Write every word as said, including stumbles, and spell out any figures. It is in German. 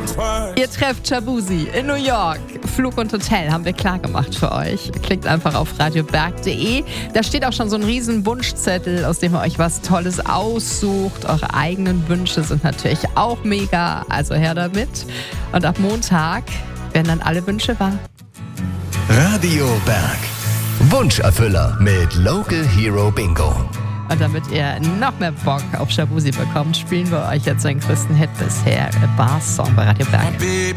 Ihr trefft Shaboozey in New York. Flug und Hotel haben wir klar gemacht für euch. Klickt einfach auf radioberg punkt de. Da steht auch schon so ein riesen Wunschzettel, aus dem ihr euch was Tolles aussucht. Eure eigenen Wünsche sind natürlich auch mega. Also her damit. Und ab Montag werden dann alle Wünsche wahr. Radio Berg. Wunscherfüller mit Local Hero Bingo. Und damit ihr noch mehr Bock auf Shaboozey bekommt, spielen wir euch jetzt seinen größten Hit bisher, A Bar Song bei Radio Berg.